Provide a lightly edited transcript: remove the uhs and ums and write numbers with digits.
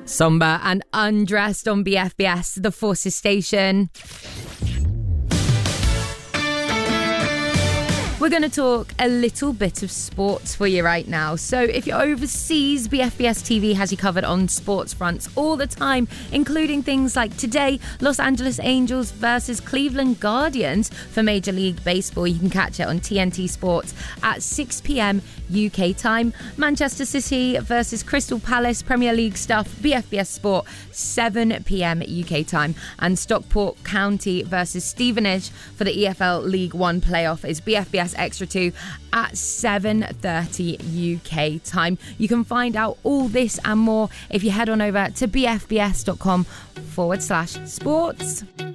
Somber and Undressed on BFBS, the Forces station. We're going to talk a little bit of sports for you right now. So if you're overseas, BFBS TV has you covered on sports fronts all the time, including things like today, Los Angeles Angels versus Cleveland Guardians for Major League Baseball. You can catch it on TNT Sports at 6 p.m. UK time. Manchester City versus Crystal Palace, Premier League stuff, BFBS Sport, 7 p.m. UK time. And Stockport County versus Stevenage for the EFL League One playoff is BFBS Extra 2 at 7:30 UK time. You can find out all this and more if you head on over to bfbs.com/sports.